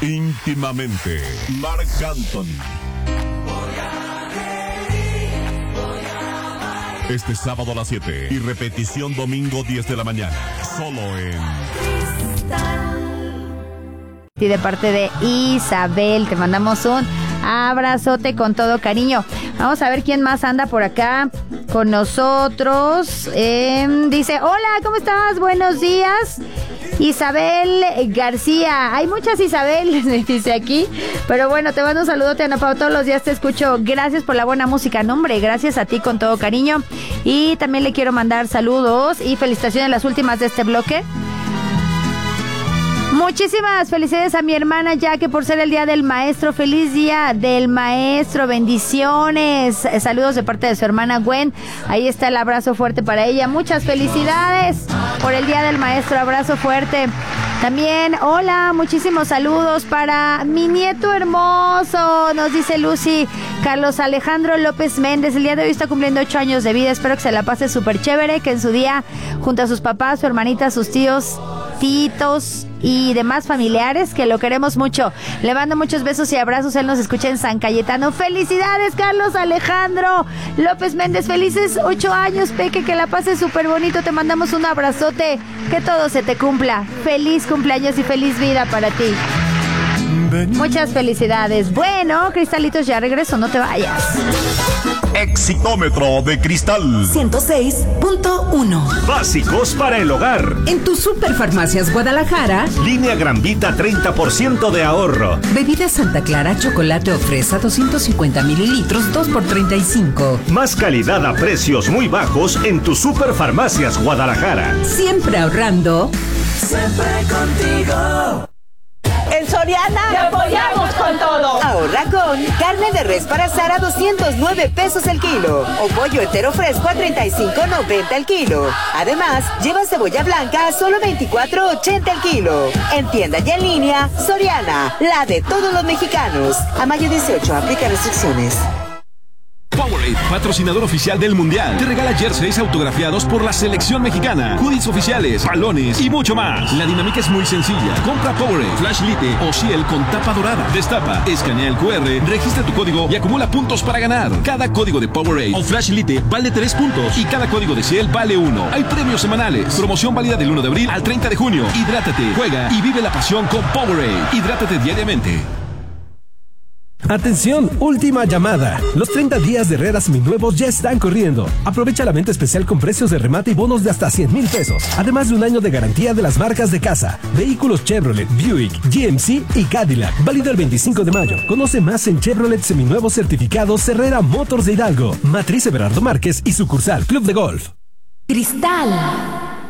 Íntimamente, Marc Anthony. Este sábado a las 7 y repetición domingo 10 de la mañana. Solo en Y de parte de Isabel, te mandamos un abrazote con todo cariño. Vamos a ver quién más anda por acá con nosotros. Dice, hola, ¿cómo estás? Buenos días. Isabel García. Hay muchas Isabel, dice aquí. Pero bueno, te mando un saludote, Ana Pau. Todos los días te escucho. Gracias por la buena música. No, hombre, gracias a ti con todo cariño. Y también le quiero mandar saludos y felicitaciones las últimas de este bloque. Muchísimas felicidades a mi hermana Jaque por ser el Día del Maestro. Feliz Día del Maestro, bendiciones. Saludos de parte de su hermana Gwen. Ahí está el abrazo fuerte para ella. Muchas felicidades por el Día del Maestro, abrazo fuerte. También, hola, muchísimos saludos para mi nieto hermoso, nos dice Lucy. Carlos Alejandro López Méndez, el día de hoy está cumpliendo 8 años de vida. Espero que se la pase súper chévere, que en su día, junto a sus papás, su hermanita, sus tíos, titos y demás familiares, que lo queremos mucho. Le mando muchos besos y abrazos. Él nos escucha en San Cayetano. ¡Felicidades, Carlos Alejandro López Méndez! ¡Felices 8 años, Peque! Que la pases súper bonito. Te mandamos un abrazote. Que todo se te cumpla. ¡Feliz cumpleaños y feliz vida para ti! Muchas felicidades. Bueno, Cristalitos, ya regreso, no te vayas. Exitómetro de Cristal 106.1. Básicos para el hogar. En tu Superfarmacias Guadalajara. Línea Gran Vita, 30% de ahorro. Bebida Santa Clara, chocolate o fresa, 250 mililitros, 2 por 35. Más calidad a precios muy bajos en tu Superfarmacias Guadalajara. Siempre ahorrando. Siempre contigo. En Soriana te apoyamos con todo. Ahorra con carne de res para asar a 209 pesos el kilo o pollo entero fresco a 35.90 el kilo. Además, lleva cebolla blanca a solo 24.80 el kilo. En tienda y en línea, Soriana, la de todos los mexicanos. A mayo 18 aplica restricciones. Powerade, patrocinador oficial del Mundial, te regala jerseys autografiados por la selección mexicana, hoodies oficiales, balones y mucho más. La dinámica es muy sencilla. Compra Powerade, Flash Lite o Ciel con tapa dorada. Destapa, escanea el QR, registra tu código y acumula puntos para ganar. Cada código de Powerade o Flash Lite vale 3 puntos y cada código de Ciel vale 1. Hay premios semanales. Promoción válida del 1 de abril al 30 de junio. Hidrátate, juega y vive la pasión con Powerade. Hidrátate diariamente. Atención, última llamada. Los 30 días de Herrera seminuevos ya están corriendo. Aprovecha la venta especial con precios de remate y bonos de hasta 100,000 pesos. Además de un año de garantía de las marcas de casa. Vehículos Chevrolet, Buick, GMC y Cadillac. Válido el 25 de mayo. Conoce más en Chevrolet seminuevos certificados Herrera Motors de Hidalgo. Matriz Everardo Márquez y sucursal Club de Golf. Cristal